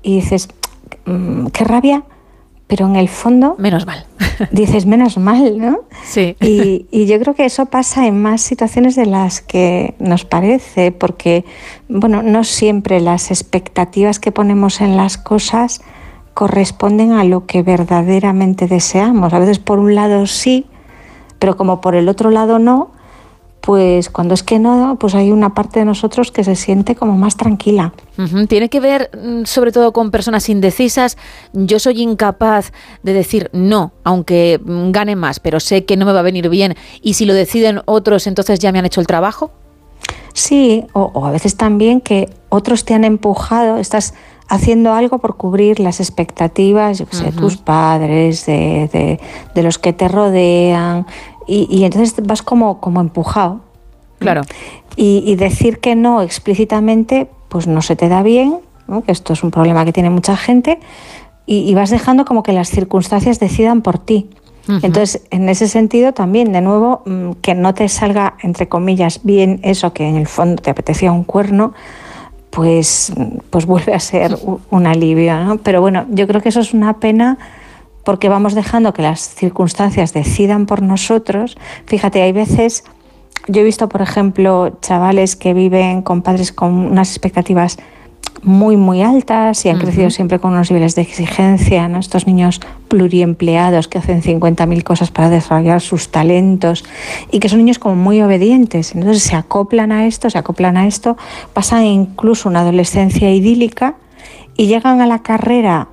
y dices, qué rabia, pero en el fondo... Menos mal. Dices, menos mal, ¿no? Sí. Y yo creo que eso pasa en más situaciones de las que nos parece, porque, bueno, no siempre las expectativas que ponemos en las cosas corresponden a lo que verdaderamente deseamos. A veces por un lado sí, pero como por el otro lado no, pues cuando es que no, pues hay una parte de nosotros que se siente como más tranquila. Tiene que ver sobre todo con personas indecisas. Yo soy incapaz de decir no, aunque gane más, pero sé que no me va a venir bien, y si lo deciden otros, entonces ya me han hecho el trabajo. Sí, o a veces también que otros te han empujado, estás haciendo algo por cubrir las expectativas, yo qué sé, tus padres, de los que te rodean, y entonces vas como empujado. Claro. Y decir que no explícitamente, pues no se te da bien, ¿no? Que esto es un problema que tiene mucha gente, y vas dejando como que las circunstancias decidan por ti. Entonces, en ese sentido también, de nuevo, que no te salga, entre comillas, bien eso que en el fondo te apetecía un cuerno, pues vuelve a ser un alivio, ¿no? Pero bueno, yo creo que eso es una pena, porque vamos dejando que las circunstancias decidan por nosotros. Fíjate, hay veces, yo he visto, por ejemplo, chavales que viven con padres con unas expectativas muy, muy altas y han crecido siempre con unos niveles de exigencia, ¿no? Estos niños pluriempleados que hacen 50.000 cosas para desarrollar sus talentos y que son niños como muy obedientes. Entonces se acoplan a esto, pasan incluso una adolescencia idílica y llegan a la carrera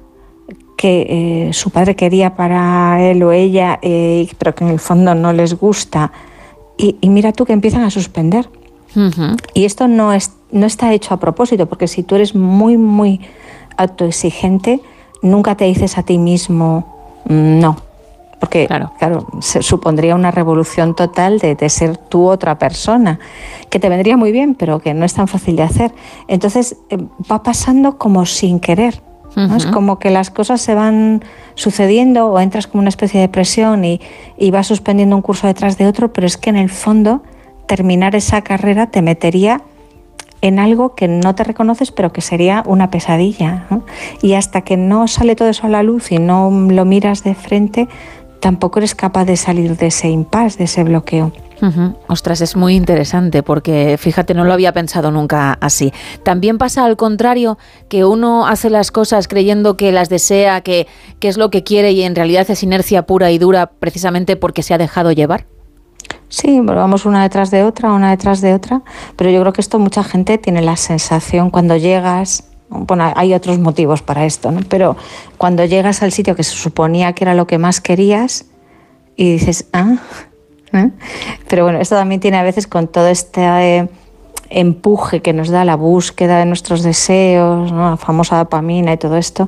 que su padre quería para él o ella, pero que en el fondo no les gusta, y mira tú que empiezan a suspender. Y esto no está hecho a propósito, porque si tú eres muy, muy autoexigente, nunca te dices a ti mismo no, porque claro se supondría una revolución total de ser tú otra persona, que te vendría muy bien, pero que no es tan fácil de hacer. Entonces va pasando como sin querer, ¿no? Es como que las cosas se van sucediendo, o entras como una especie de presión y vas suspendiendo un curso detrás de otro, pero es que en el fondo terminar esa carrera te metería en algo que no te reconoces, pero que sería una pesadilla, ¿no? Y hasta que no sale todo eso a la luz y no lo miras de frente, tampoco eres capaz de salir de ese impasse, de ese bloqueo. Ostras, es muy interesante, porque fíjate, no lo había pensado nunca así. También pasa al contrario, que uno hace las cosas creyendo que las desea, que es lo que quiere, y en realidad es inercia pura y dura, precisamente porque se ha dejado llevar. Sí, vamos una detrás de otra, pero yo creo que esto mucha gente tiene la sensación cuando llegas. Bueno, hay otros motivos para esto, ¿no? Pero cuando llegas al sitio que se suponía que era lo que más querías y dices, ¿eh? Pero bueno, esto también tiene a veces con todo este empuje que nos da la búsqueda de nuestros deseos, ¿no? La famosa dopamina y todo esto,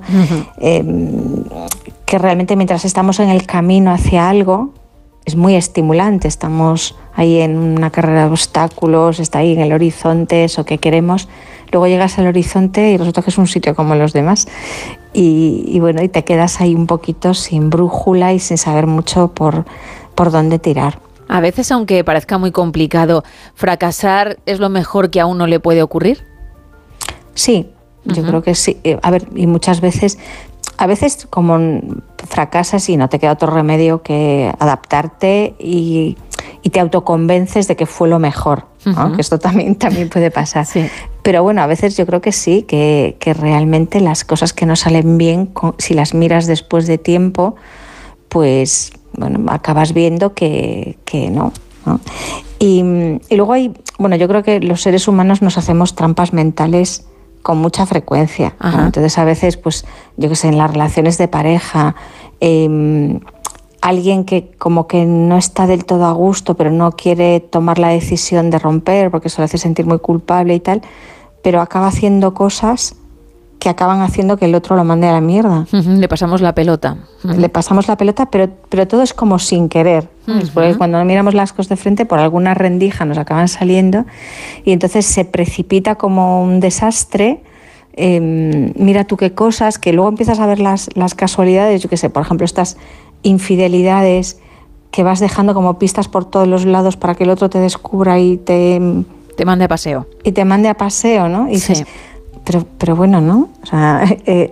que realmente mientras estamos en el camino hacia algo es muy estimulante. Estamos ahí en una carrera de obstáculos, está ahí en el horizonte eso que queremos. Luego llegas al horizonte y resulta que es un sitio como los demás. Y bueno, y te quedas ahí un poquito sin brújula y sin saber mucho por dónde tirar. A veces, aunque parezca muy complicado, ¿fracasar es lo mejor que a uno le puede ocurrir? Sí, yo creo que sí. A ver, y muchas veces, como fracasas y no te queda otro remedio que adaptarte y te autoconvences de que fue lo mejor, ¿no? Que esto también puede pasar. Sí. Pero bueno, a veces yo creo que sí, que realmente las cosas que no salen bien, si las miras después de tiempo, pues bueno, acabas viendo que no, ¿no? Y luego yo creo que los seres humanos nos hacemos trampas mentales con mucha frecuencia, ¿no? Entonces a veces, pues yo qué sé, en las relaciones de pareja, alguien que como que no está del todo a gusto, pero no quiere tomar la decisión de romper porque eso le hace sentir muy culpable y tal, pero acaba haciendo cosas que acaban haciendo que el otro lo mande a la mierda. Le pasamos la pelota. Le pasamos la pelota, pero todo es como sin querer. Porque cuando miramos las cosas de frente, por alguna rendija nos acaban saliendo y entonces se precipita como un desastre. Mira tú qué cosas, que luego empiezas a ver las casualidades, yo qué sé, por ejemplo, estas infidelidades que vas dejando como pistas por todos los lados para que el otro te descubra y te mande a paseo. Y te mande a paseo, ¿no? Y dices, sí. Pero bueno, ¿no? O sea,